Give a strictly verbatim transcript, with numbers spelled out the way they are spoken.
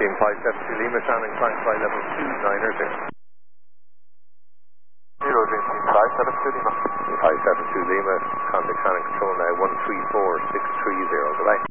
Team five seven two Lima, Shannon, climb fly level two nine er zero. Zero, Dream Team five seven two Lima. five seven two Lima, contact Shannon control now one three four six three zero, goodbye.